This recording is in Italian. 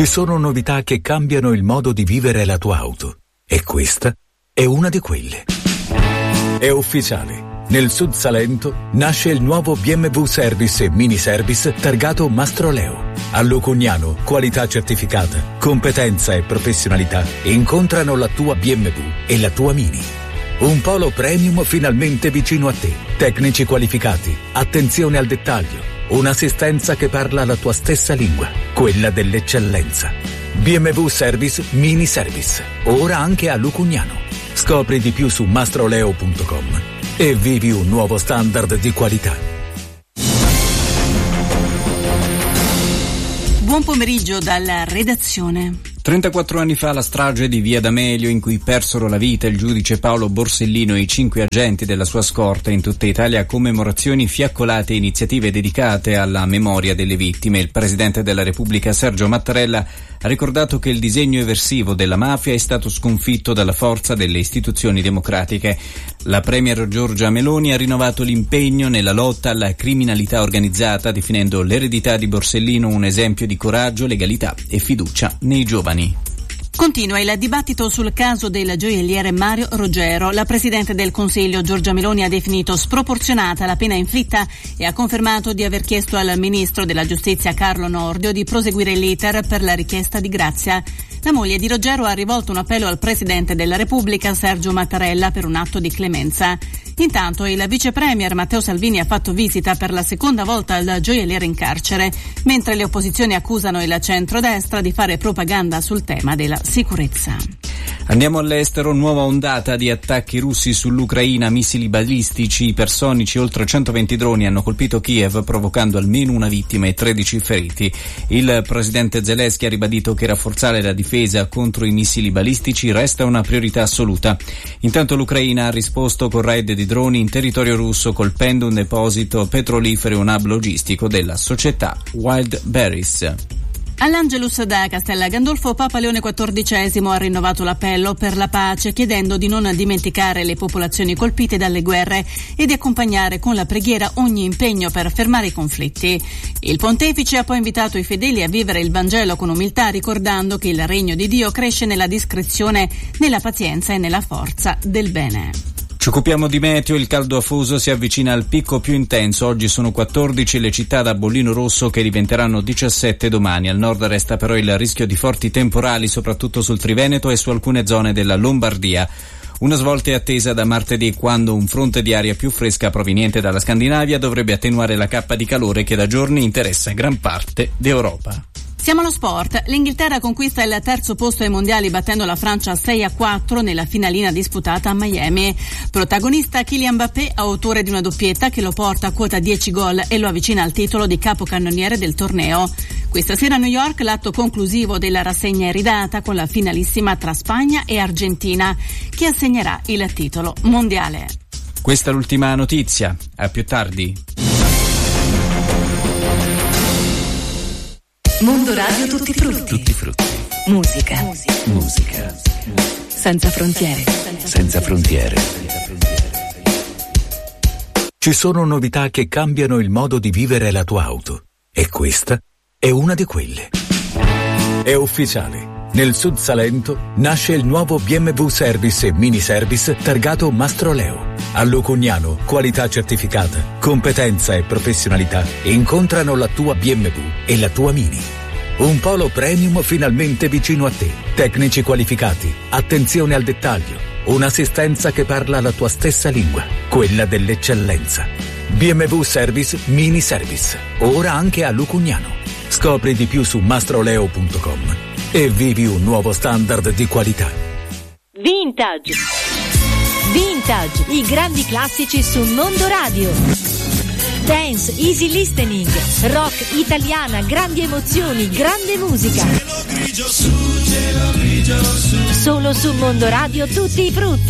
Ci sono novità che cambiano il modo di vivere la tua auto. E questa è una di quelle. È ufficiale. Nel Sud Salento nasce il nuovo BMW Service e Mini Service targato Mastroleo. A Lucugnano, qualità certificata, competenza e professionalità incontrano la tua BMW e la tua Mini. Un polo premium finalmente vicino a te. Tecnici qualificati, attenzione al dettaglio, un'assistenza che parla la tua stessa lingua, quella dell'eccellenza. BMW Service Mini Service, ora anche a Lucugnano. Scopri di più su mastroleo.com e vivi un nuovo standard di qualità. Buon pomeriggio dalla redazione. 34 anni fa la strage di Via D'Amelio, in cui persero la vita il giudice Paolo Borsellino e i 5 agenti della sua scorta. In tutta Italia commemorazioni, fiaccolate e iniziative dedicate alla memoria delle vittime. Il Presidente della Repubblica Sergio Mattarella ha ricordato che il disegno eversivo della mafia è stato sconfitto dalla forza delle istituzioni democratiche. La Premier Giorgia Meloni ha rinnovato l'impegno nella lotta alla criminalità organizzata, definendo l'eredità di Borsellino un esempio di coraggio, legalità e fiducia nei giovani. Continua il dibattito sul caso del gioielliere Mario Roggero. La Presidente del Consiglio Giorgia Meloni ha definito sproporzionata la pena inflitta e ha confermato di aver chiesto al Ministro della Giustizia Carlo Nordio di proseguire l'iter per la richiesta di grazia. La moglie di Roggero ha rivolto un appello al Presidente della Repubblica Sergio Mattarella per un atto di clemenza. Intanto il vice premier Matteo Salvini ha fatto visita per la seconda volta al gioielliere in carcere, mentre le opposizioni accusano il centrodestra di fare propaganda sul tema della sicurezza. Andiamo all'estero. Nuova ondata di attacchi russi sull'Ucraina, missili balistici, ipersonici, oltre 120 droni hanno colpito Kiev, provocando almeno una vittima e 13 feriti. Il presidente Zelensky ha ribadito che rafforzare la difesa contro i missili balistici resta una priorità assoluta. Intanto l'Ucraina ha risposto con raid di droni in territorio russo, colpendo un deposito petrolifero e un hub logistico della società Wildberries. All'Angelus da Castel Gandolfo, Papa Leone XIV ha rinnovato l'appello per la pace, chiedendo di non dimenticare le popolazioni colpite dalle guerre e di accompagnare con la preghiera ogni impegno per fermare i conflitti. Il pontefice ha poi invitato i fedeli a vivere il Vangelo con umiltà, ricordando che il regno di Dio cresce nella discrezione, nella pazienza e nella forza del bene. Ci occupiamo di meteo. Il caldo afoso si avvicina al picco più intenso. Oggi sono 14 le città da bollino rosso, che diventeranno 17 domani. Al nord resta però il rischio di forti temporali, soprattutto sul Triveneto e su alcune zone della Lombardia. Una svolta è attesa da martedì, quando un fronte di aria più fresca proveniente dalla Scandinavia dovrebbe attenuare la cappa di calore che da giorni interessa gran parte d'Europa. Siamo allo sport. L'Inghilterra conquista il terzo posto ai mondiali, battendo la Francia 6-4 nella finalina disputata a Miami. Protagonista Kylian Mbappé, autore di una doppietta che lo porta a quota 10 gol e lo avvicina al titolo di capocannoniere del torneo. Questa sera a New York l'atto conclusivo della rassegna è ridata con la finalissima tra Spagna e Argentina, che assegnerà il titolo mondiale. Questa è l'ultima notizia. A più tardi. Mondo Radio Tutti Frutti. Tutti Frutti. Musica. Senza frontiere. Senza frontiere. Ci sono novità che cambiano il modo di vivere la tua auto. E questa è una di quelle. È ufficiale. Nel Sud Salento nasce il nuovo BMW Service e Mini Service targato Mastroleo. A Lucugnano, qualità certificata, competenza e professionalità incontrano la tua BMW e la tua Mini. Un polo premium finalmente vicino a te. Tecnici qualificati, attenzione al dettaglio, un'assistenza che parla la tua stessa lingua, quella dell'eccellenza. BMW Service Mini Service, ora anche a Lucugnano. Scopri di più su mastroleo.com e vivi un nuovo standard di qualità. Vintage, i grandi classici su Mondo Radio. Dance, easy listening, rock, italiana, grandi emozioni, grande musica. Solo su Mondo Radio Tutti i Frutti.